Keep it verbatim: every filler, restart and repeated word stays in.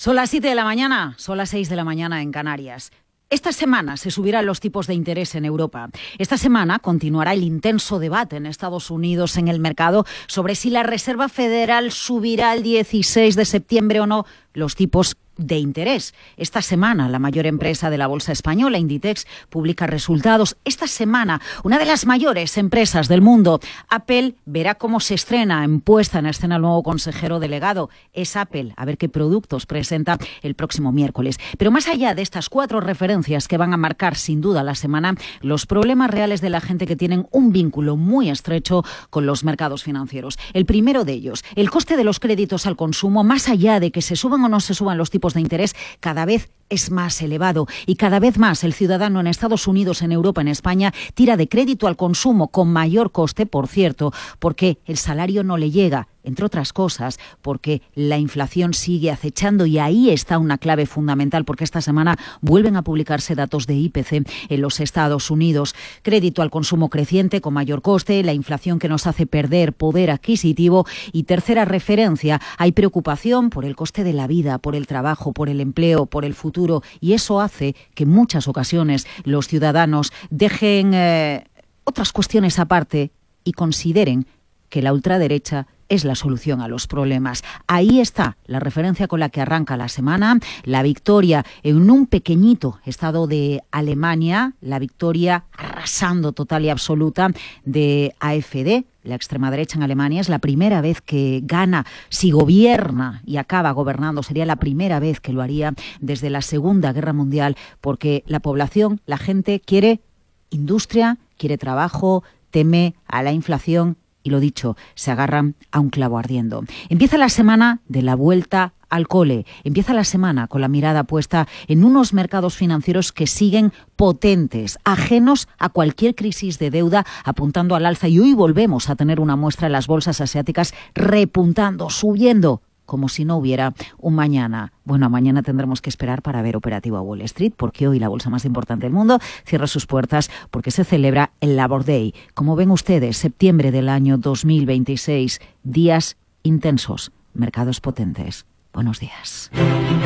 Son las siete de la mañana, son las seis de la mañana en Canarias. Esta semana se subirán los tipos de interés en Europa. Esta semana continuará el intenso debate en Estados Unidos en el mercado sobre si la Reserva Federal subirá el dieciséis de septiembre o no los tipos de interés. Esta semana la mayor empresa de la bolsa española, Inditex, publica resultados. Esta semana una de las mayores empresas del mundo, Apple, verá cómo se estrena en puesta en escena el nuevo consejero delegado. Es Apple, a ver qué productos presenta el próximo miércoles. Pero más allá de estas cuatro referencias que van a marcar sin duda la semana, los problemas reales de la gente que tienen un vínculo muy estrecho con los mercados financieros. El primero de ellos, el coste de los créditos al consumo, más allá de que se suban o no se suban los tipos de interés, cada vez es más elevado y cada vez más el ciudadano en Estados Unidos, en Europa, en España, tira de crédito al consumo con mayor coste, por cierto, porque el salario no le llega, entre otras cosas, porque la inflación sigue acechando, y ahí está una clave fundamental, porque esta semana vuelven a publicarse datos de I P C en los Estados Unidos. Crédito al consumo creciente con mayor coste, la inflación que nos hace perder poder adquisitivo, y tercera referencia, hay preocupación por el coste de la vida, por el trabajo, por el empleo, por el futuro, y eso hace que en muchas ocasiones los ciudadanos dejen eh, otras cuestiones aparte y consideren que la ultraderecha es la solución a los problemas. Ahí está la referencia con la que arranca la semana, la victoria en un pequeñito estado de Alemania, la victoria arrasando total y absoluta de A F D, la extrema derecha en Alemania. Es la primera vez que gana, si gobierna y acaba gobernando, sería la primera vez que lo haría desde la Segunda Guerra Mundial, porque la población, la gente quiere industria, quiere trabajo, teme a la inflación, y lo dicho, se agarran a un clavo ardiendo. Empieza la semana de la vuelta al cole. Empieza la semana con la mirada puesta en unos mercados financieros que siguen potentes, ajenos a cualquier crisis de deuda, apuntando al alza. Y hoy volvemos a tener una muestra en las bolsas asiáticas repuntando, subiendo, como si no hubiera un mañana. Bueno, mañana tendremos que esperar para ver operativo a Wall Street, porque hoy la bolsa más importante del mundo cierra sus puertas porque se celebra el Labor Day. Como ven ustedes, septiembre del año dos mil veintiséis, días intensos, mercados potentes. Buenos días.